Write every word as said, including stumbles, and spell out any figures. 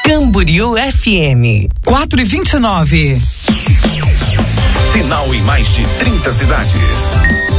Camboriú F M. quatro e vinte e nove. Sinal em mais de trinta cidades.